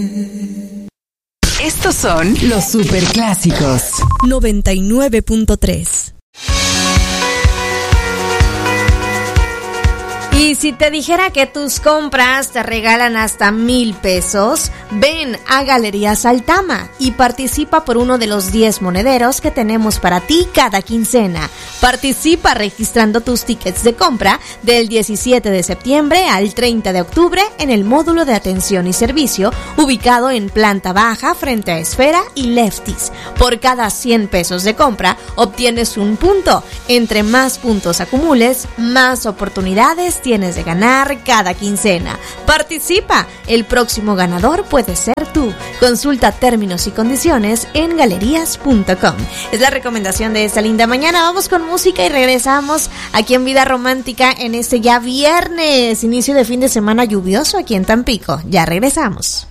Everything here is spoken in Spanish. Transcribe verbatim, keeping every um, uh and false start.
Estos son los superclásicos. noventa y nueve punto tres. Y si te dijera que tus compras te regalan hasta mil pesos, ven a Galerías Altama y participa por uno de los diez monederos que tenemos para ti cada quincena. Participa registrando tus tickets de compra del diecisiete de septiembre al treinta de octubre en el módulo de atención y servicio ubicado en planta baja frente a Esfera y Lefties. Por cada cien pesos de compra obtienes un punto. Entre más puntos acumules, más oportunidades tienes tienes de ganar cada quincena. Participa, el próximo ganador puede ser tú. Consulta términos y condiciones en galerías punto com. Es la recomendación de esta linda mañana. Vamos con música y regresamos aquí en Vida Romántica en este ya viernes, inicio de fin de semana lluvioso aquí en Tampico. Ya regresamos.